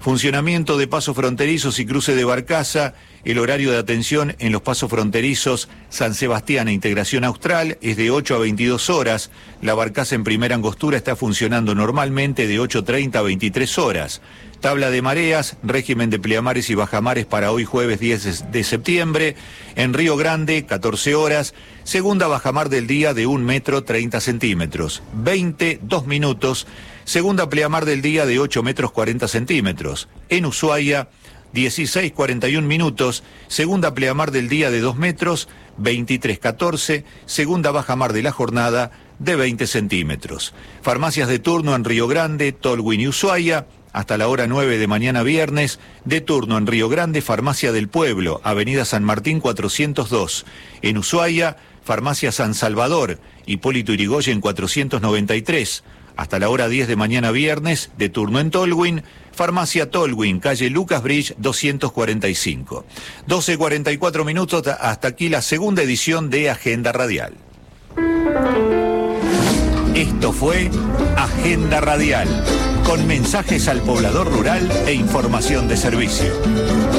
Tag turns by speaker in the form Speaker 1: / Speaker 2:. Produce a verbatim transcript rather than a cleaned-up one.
Speaker 1: Funcionamiento de pasos fronterizos y cruce de Barcaza. El horario de atención en los pasos fronterizos San Sebastián e Integración Austral es de ocho a veintidós horas. La Barcaza en Primera Angostura está funcionando normalmente de ocho treinta a veintitrés horas. Tabla de mareas, régimen de pleamares y bajamares para hoy jueves diez de septiembre. En Río Grande, catorce horas. Segunda bajamar del día de un metro treinta centímetros. veinte, dos minutos. Segunda pleamar del día de ocho metros cuarenta centímetros. En Ushuaia, dieciséis cuarenta y un minutos. Segunda pleamar del día de dos metros, veintitrés catorce. Segunda bajamar de la jornada de veinte centímetros. Farmacias de turno en Río Grande, Tolwyn y Ushuaia. Hasta la hora nueve de mañana viernes, de turno en Río Grande, Farmacia del Pueblo, Avenida San Martín cuatrocientos dos. En Ushuaia, Farmacia San Salvador, Hipólito Yrigoyen cuatrocientos noventa y tres. Hasta la hora diez de mañana viernes, de turno en Tolwyn, Farmacia Tolwyn, calle Lucas Bridge doscientos cuarenta y cinco. doce cuarenta y cuatro minutos, hasta aquí la segunda edición de Agenda Radial. Esto fue Agenda Radial, con mensajes al poblador rural e información de servicio.